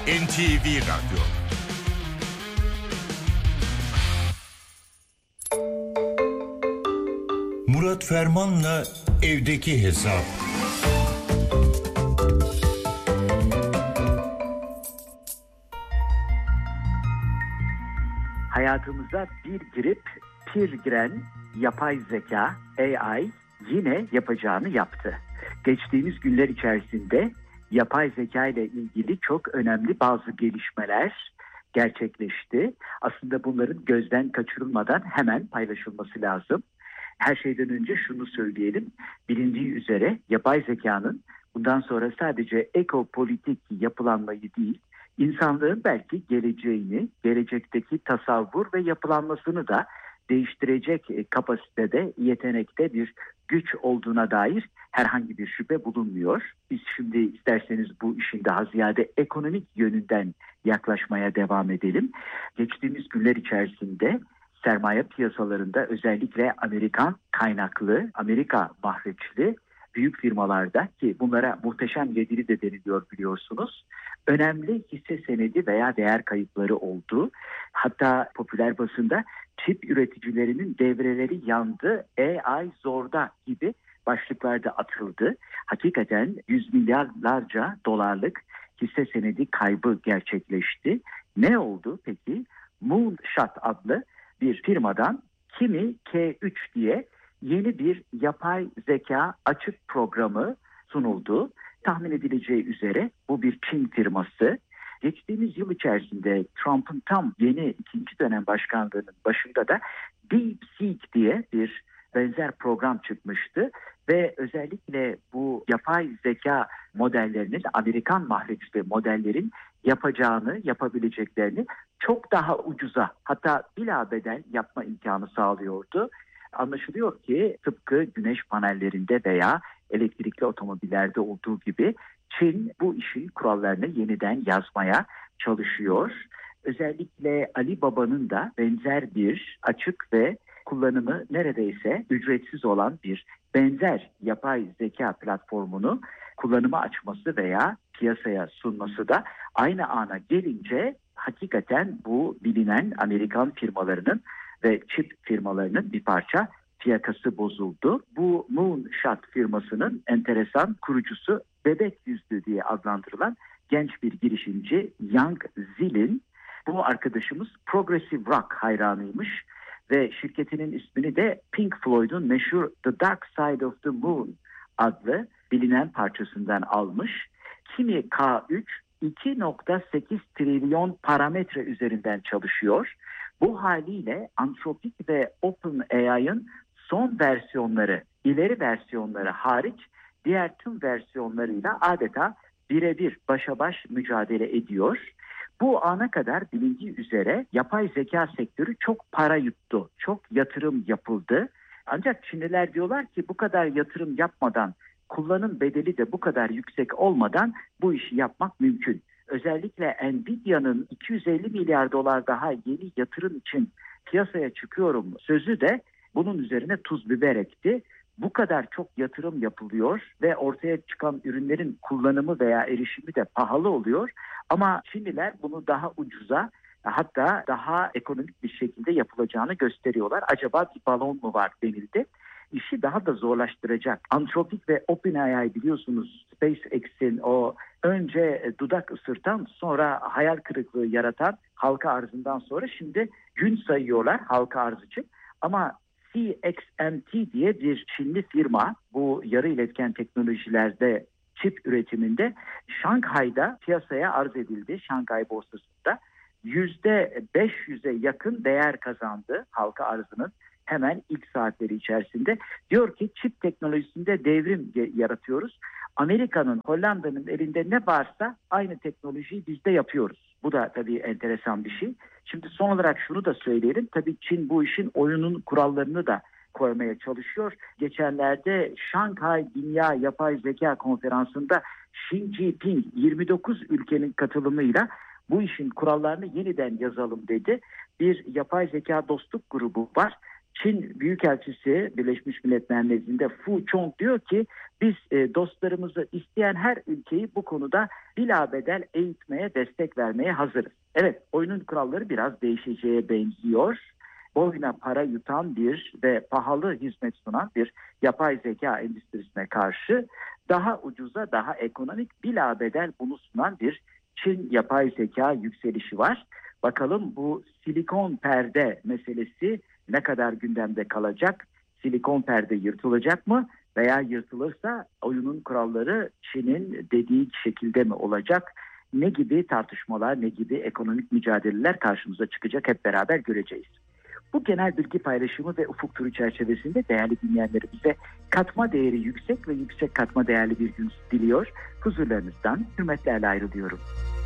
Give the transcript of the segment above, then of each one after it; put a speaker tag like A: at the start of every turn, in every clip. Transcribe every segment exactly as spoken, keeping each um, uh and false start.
A: N T V Radyo. Murat Ferman'la evdeki hesap.
B: Hayatımıza bir girip pir giren yapay zeka, A I yine yapacağını yaptı. Geçtiğimiz günler içerisinde yapay zeka ile ilgili çok önemli bazı gelişmeler gerçekleşti. Aslında bunların gözden kaçırılmadan hemen paylaşılması lazım. Her şeyden önce şunu söyleyelim. Bilindiği üzere yapay zekanın bundan sonra sadece ekopolitik yapılanmayı değil, İnsanlığın belki geleceğini, gelecekteki tasavvur ve yapılanmasını da değiştirecek kapasitede, yetenekte bir güç olduğuna dair herhangi bir şüphe bulunmuyor. Biz şimdi isterseniz bu işin daha ziyade ekonomik yönünden yaklaşmaya devam edelim. Geçtiğimiz günler içerisinde sermaye piyasalarında özellikle Amerikan kaynaklı, Amerika mahreçli büyük firmalarda, ki bunlara muhteşem yedili de deniliyor biliyorsunuz, önemli hisse senedi veya değer kayıpları oldu. Hatta popüler basında çip üreticilerinin devreleri yandı, A I zorda gibi başlıklarda atıldı. Hakikaten yüz milyarlarca dolarlık hisse senedi kaybı gerçekleşti. Ne oldu peki? Moonshot adlı bir firmadan Kimi K üç diye yeni bir yapay zeka açık programı sunuldu. Tahmin edileceği üzere bu bir Çin firması. Geçtiğimiz yıl içerisinde Trump'ın tam yeni ikinci dönem başkanlığının başında da DeepSeek diye bir benzer program çıkmıştı. Ve özellikle bu yapay zeka modellerinin, Amerikan mahreçli modellerin yapacağını, yapabileceklerini çok daha ucuza, hatta bilabeden yapma imkanı sağlıyordu. Anlaşılıyor ki tıpkı güneş panellerinde veya elektrikli otomobillerde olduğu gibi Çin bu işin kurallarını yeniden yazmaya çalışıyor. Özellikle Alibaba'nın da benzer bir açık ve kullanımı neredeyse ücretsiz olan bir benzer yapay zeka platformunu kullanıma açması veya piyasaya sunması da aynı ana gelince hakikaten bu bilinen Amerikan firmalarının ve çip firmalarının bir parça fiyakası bozuldu. Bu Moonshot firmasının enteresan kurucusu, bebek yüzlü diye adlandırılan genç bir girişimci Yang Zilin. Bu arkadaşımız Progressive Rock hayranıymış ve şirketinin ismini de Pink Floyd'un meşhur The Dark Side of the Moon adlı bilinen parçasından almış. Kimi K üç iki virgül sekiz trilyon parametre üzerinden çalışıyor. Bu haliyle Anthropic ve OpenAI'ın son versiyonları, ileri versiyonları hariç diğer tüm versiyonlarıyla adeta birebir başa baş mücadele ediyor. Bu ana kadar bilindiği üzere yapay zeka sektörü çok para yuttu, çok yatırım yapıldı. Ancak Çinliler diyorlar ki bu kadar yatırım yapmadan, kullanım bedeli de bu kadar yüksek olmadan bu işi yapmak mümkün. Özellikle Nvidia'nın iki yüz elli milyar dolar daha yeni yatırım için piyasaya çıkıyorum sözü de bunun üzerine tuz biber ekti. Bu kadar çok yatırım yapılıyor ve ortaya çıkan ürünlerin kullanımı veya erişimi de pahalı oluyor. Ama Çinliler bunu daha ucuza, hatta daha ekonomik bir şekilde yapılacağını gösteriyorlar. Acaba bir balon mu var denildi. İşi daha da zorlaştıracak. Anthropic ve OpenAI biliyorsunuz SpaceX'in o önce dudak ısırtan sonra hayal kırıklığı yaratan halka arzından sonra şimdi gün sayıyorlar halka arz için. Ama C X M T diye bir Çinli firma bu yarı iletken teknolojilerde çip üretiminde Şanghay'da piyasaya arz edildi. Şanghay borsasında yüzde beş yüze yakın değer kazandı halka arzının hemen ilk saatleri içerisinde. Diyor ki çip teknolojisinde devrim yaratıyoruz. Amerika'nın, Hollanda'nın elinde ne varsa aynı teknolojiyi biz de yapıyoruz. Bu da tabii enteresan bir şey. Şimdi son olarak şunu da söyleyelim. Tabii Çin bu işin oyunun kurallarını da koymaya çalışıyor. Geçenlerde Şanghay Dünya Yapay Zeka Konferansı'nda Xi Jinping yirmi dokuz ülkenin katılımıyla bu işin kurallarını yeniden yazalım dedi. Bir yapay zeka dostluk grubu var. Çin Büyükelçisi Birleşmiş Milletler nezdinde Fu Chong diyor ki biz e, dostlarımızı isteyen her ülkeyi bu konuda bilabedel eğitmeye, destek vermeye hazırız. Evet, oyunun kuralları biraz değişeceğe benziyor. Boyuna para yutan bir ve pahalı hizmet sunan bir yapay zeka endüstrisine karşı daha ucuza, daha ekonomik, bilabedel bunu sunan bir Çin yapay zeka yükselişi var. Bakalım bu silikon perde meselesi ne kadar gündemde kalacak? Silikon perde yırtılacak mı? Veya yırtılırsa oyunun kuralları Çin'in dediği şekilde mi olacak? Ne gibi tartışmalar, ne gibi ekonomik mücadeleler karşımıza çıkacak hep beraber göreceğiz. Bu genel bilgi paylaşımı ve ufuk turu çerçevesinde değerli dinleyenlerimize katma değeri yüksek ve yüksek katma değerli bir gün diliyor. Huzurlarınızdan hürmetlerle ayrılıyorum.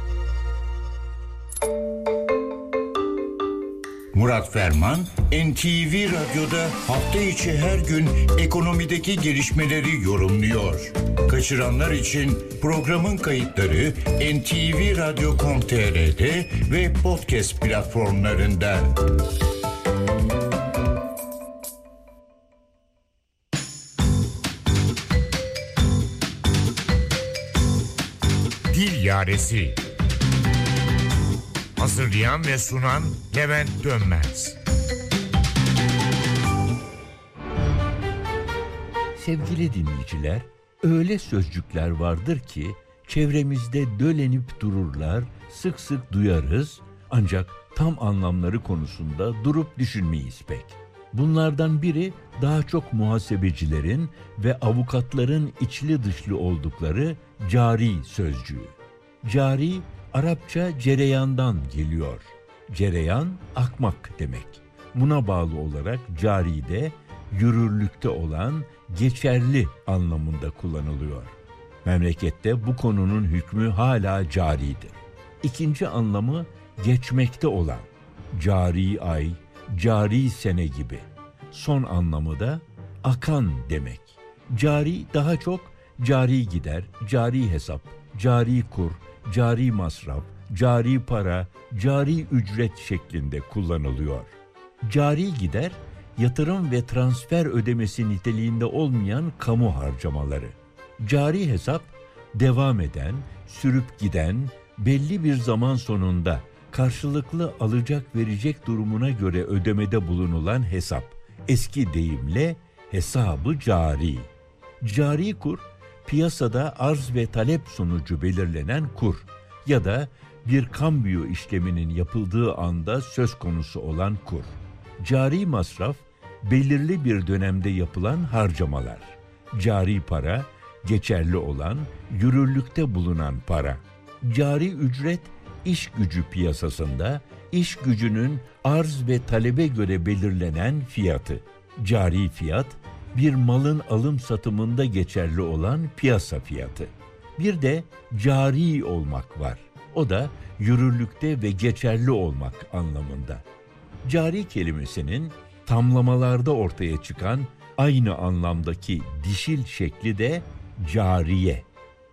A: Murat Ferman, N T V Radyo'da hafta içi her gün ekonomideki gelişmeleri yorumluyor. Kaçıranlar için programın kayıtları en te ve radyo nokta com nokta te r'de ve podcast platformlarında.
C: Dil Yaresi. Hazırlayan ve sunan Levent Dönmez.
D: Sevgili dinleyiciler, öyle sözcükler vardır ki çevremizde dölenip dururlar, sık sık duyarız ancak tam anlamları konusunda durup düşünmeyiz pek. Bunlardan biri daha çok muhasebecilerin ve avukatların içli dışlı oldukları cari sözcüğü. Cari, Arapça cereyandan geliyor. Cereyan, akmak demek. Buna bağlı olarak cari de yürürlükte olan, geçerli anlamında kullanılıyor. Memlekette bu konunun hükmü hala caridir. İkinci anlamı geçmekte olan. Cari ay, cari sene gibi. Son anlamı da akan demek. Cari daha çok cari gider, cari hesap, cari kur, cari masraf, cari para, cari ücret şeklinde kullanılıyor. Cari gider, yatırım ve transfer ödemesi niteliğinde olmayan kamu harcamaları. Cari hesap, devam eden, sürüp giden, belli bir zaman sonunda karşılıklı alacak verecek durumuna göre ödemede bulunulan hesap. Eski deyimle hesabı cari. Cari kur, piyasada arz ve talep sonucu belirlenen kur ya da bir kambiyo işleminin yapıldığı anda söz konusu olan kur. Cari masraf, belirli bir dönemde yapılan harcamalar. Cari para, geçerli olan, yürürlükte bulunan para. Cari ücret, iş gücü piyasasında, iş gücünün arz ve talebe göre belirlenen fiyatı. Cari fiyat, bir malın alım satımında geçerli olan piyasa fiyatı. Bir de cari olmak var. O da yürürlükte ve geçerli olmak anlamında. Cari kelimesinin tamlamalarda ortaya çıkan aynı anlamdaki dişil şekli de cariye.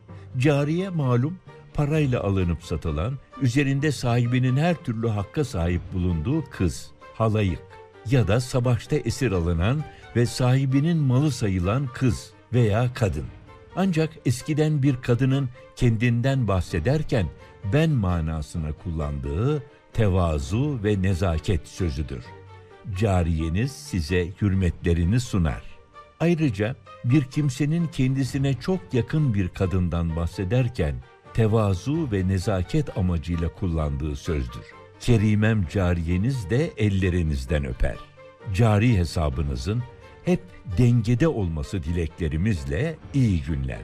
D: Cariye malum parayla alınıp satılan, üzerinde sahibinin her türlü hakka sahip bulunduğu kız, halayık ya da savaşta esir alınan ve sahibinin malı sayılan kız veya kadın. Ancak eskiden bir kadının kendinden bahsederken ben manasına kullandığı tevazu ve nezaket sözüdür. Cariyeniz size hürmetlerini sunar. Ayrıca bir kimsenin kendisine çok yakın bir kadından bahsederken tevazu ve nezaket amacıyla kullandığı sözdür. Kerimem cariyeniz de ellerinizden öper. Cari hesabınızın hep dengede olması dileklerimizle iyi günler.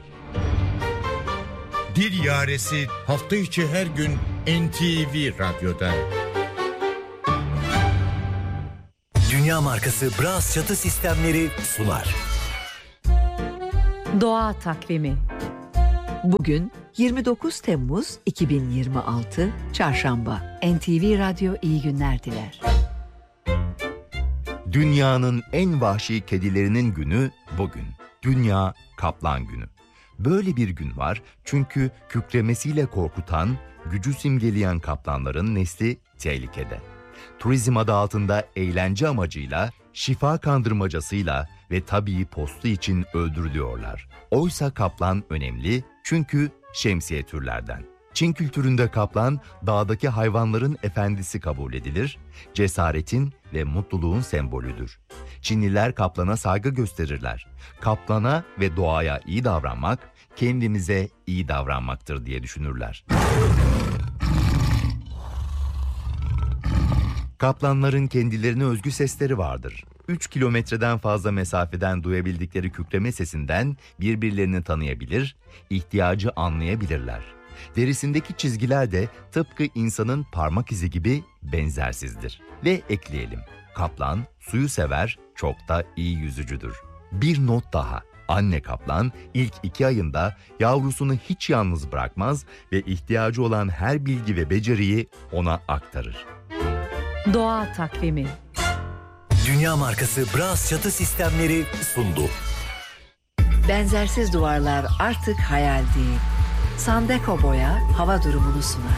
C: Dil Yaresi hafta içi her gün N T V Radyo'da.
E: Dünya markası Bras çatı sistemleri sunar.
F: Doğa takvimi. Bugün yirmi dokuz Temmuz iki bin yirmi altı Çarşamba. N T V Radyo iyi günler diler.
G: Dünyanın en vahşi kedilerinin günü bugün. Dünya Kaplan Günü. Böyle bir gün var çünkü kükremesiyle korkutan, gücü simgeleyen kaplanların nesli tehlikede. Turizm adı altında eğlence amacıyla şifa kandırmacasıyla ve tabii postu için öldürülüyorlar. Oysa kaplan önemli çünkü şemsiye türlerden. Çin kültüründe kaplan dağdaki hayvanların efendisi kabul edilir, cesaretin ve mutluluğun sembolüdür. Çinliler kaplana saygı gösterirler. Kaplana ve doğaya iyi davranmak, kendimize iyi davranmaktır diye düşünürler. Kaplanların kendilerine özgü sesleri vardır. üç kilometreden fazla mesafeden duyabildikleri kükreme sesinden birbirlerini tanıyabilir, ihtiyacı anlayabilirler. Derisindeki çizgiler de tıpkı insanın parmak izi gibi benzersizdir. Ve ekleyelim, kaplan suyu sever, çok da iyi yüzücüdür. Bir not daha, anne kaplan ilk iki ayında yavrusunu hiç yalnız bırakmaz ve ihtiyacı olan her bilgi ve beceriyi ona aktarır.
H: Doğa takvimi.
E: Dünya markası Bras çatı sistemleri sundu.
F: Benzersiz duvarlar artık hayal değil. Sandeko Boya hava durumunu sunar.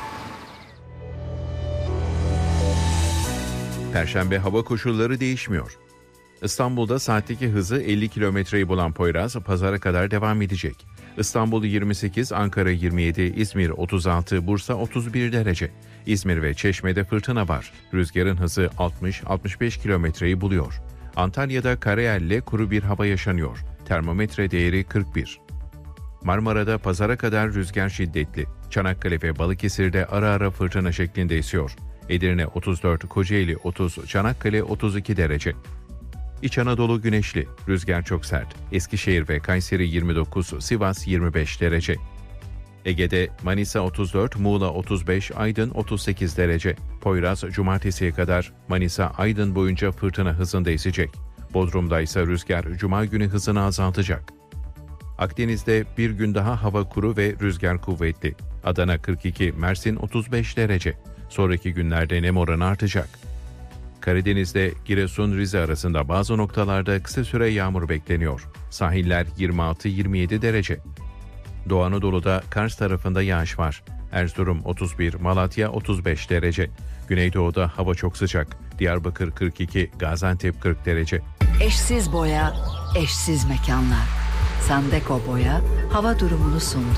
I: Perşembe hava koşulları değişmiyor. İstanbul'da saatteki hızı elli kilometreyi bulan Poyraz pazara kadar devam edecek. İstanbul yirmi sekiz, Ankara yirmi yedi, İzmir otuz altı, Bursa otuz bir derece. İzmir ve Çeşme'de fırtına var. Rüzgarın hızı altmış altmış beş kilometreyi buluyor. Antalya'da karayelle kuru bir hava yaşanıyor. Termometre değeri kırk bir. Marmara'da pazara kadar rüzgar şiddetli. Çanakkale ve Balıkesir'de ara ara fırtına şeklinde esiyor. Edirne otuz dört, Kocaeli otuz, Çanakkale otuz iki derece. İç Anadolu güneşli, rüzgar çok sert. Eskişehir ve Kayseri yirmi dokuz, Sivas yirmi beş derece. Ege'de Manisa otuz dört, Muğla otuz beş, Aydın otuz sekiz derece. Poyraz cumartesiye kadar Manisa, Aydın boyunca fırtına hızında esecek. Bodrum'da ise rüzgar cuma günü hızını azaltacak. Akdeniz'de bir gün daha hava kuru ve rüzgar kuvvetli. Adana kırk iki, Mersin otuz beş derece. Sonraki günlerde nem oranı artacak. Karadeniz'de Giresun-Rize arasında bazı noktalarda kısa süre yağmur bekleniyor. Sahiller yirmi altı yirmi yedi derece. Doğu Anadolu'da Kars tarafında yağış var. Erzurum otuz bir, Malatya otuz beş derece. Güneydoğu'da hava çok sıcak. Diyarbakır kırk iki, Gaziantep kırk derece.
F: Eşsiz boya, eşsiz mekanlar. Sandeko Boya hava durumunu sundu.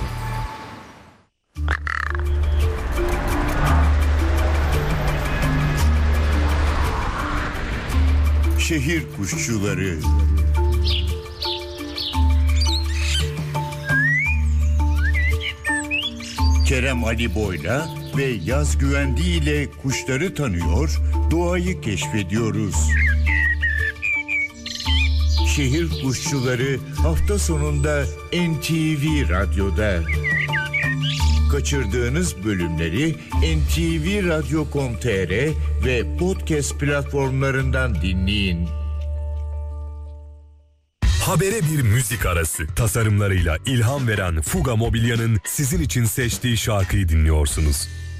A: Şehir kuşçuları. Kerem Ali Boyla ve Yaz Güvendi ile kuşları tanıyor, doğayı keşfediyoruz. Şehir kuşçuları hafta sonunda N T V Radyo'da. Kaçırdığınız bölümleri N T V radyo nokta com nokta t r ve podcast platformlarından dinleyin.
J: Habere bir müzik arası. Tasarımlarıyla ilham veren Fuga Mobilya'nın sizin için seçtiği şarkıyı dinliyorsunuz.